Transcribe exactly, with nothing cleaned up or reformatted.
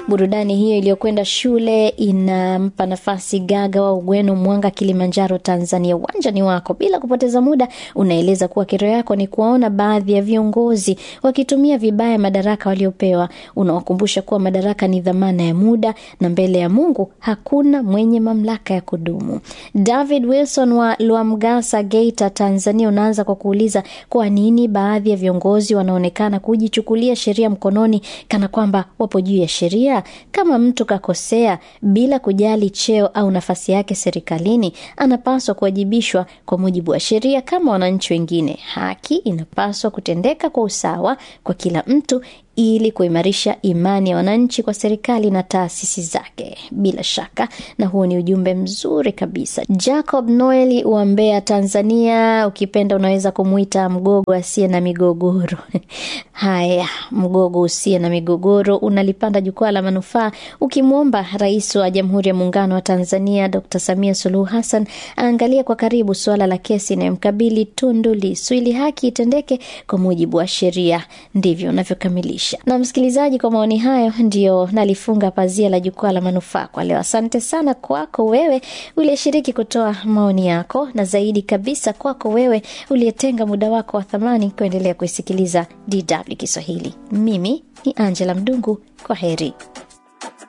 Burudani hiyo iliyokwenda shule inampa nafasi Gaga wa Ugweno, Mwanga, Kilimanjaro, Tanzania. Uwanjani wako. Bila kupoteza muda, unaeleza kuwa kero yako ni kuona baadhi ya viongozi wakitumia vibaya madaraka waliopewa. Unawakumbusha kuwa madaraka ni dhamana ya muda na mbele ya Mungu hakuna mwenye mamlaka ya kudumu. David Wilson wa Luamgasa, Geita, Tanzania, unaanza kwa kuuliza kwa nini baadhi ya viongozi wanaonekana kujichukulia sheria mkononi kana kwamba wapo juu ya sheria. Kama mtu kakosea bila kujali cheo au nafasi yake serikalini, anapaswa kuwajibishwa kwa mujibu wa sheria kama wananchi wengine. Haki inapaswa kutendeka kwa usawa kwa kila mtu ili kuimarisha imani ya wananchi kwa serikali na taasisi zake. Bila shaka, na huo ni ujumbe mzuri kabisa. Jacob Noeli wa Mbeya, Tanzania, ukipenda unaweza kumuita mgogo asiye na migogoro. Haya, mgogo usiye na migogoro unalipanda jukwaa la manufaa ukimwomba Rais wa Jamhuri ya Muungano wa Tanzania Dokta Samia Suluhu Hassan aangalie kwa karibu suala la kesi inayomkabili Tundu Lissu ili haki itendeke kwa mujibu wa sheria. Ndivyo unavyokamilisha. Na msikilizaji, kwa maoni hayo ndio nalifunga pazia la jukwaa la manufaa kwa leo. Asante sana kwako wewe uliyeshiriki kutoa maoni yako, na zaidi kabisa kwako wewe uliyetenga muda wako wa thamani kuendelea kusikiliza D W Kiswahili. Mimi ni Angela Mdungu. Kwa heri.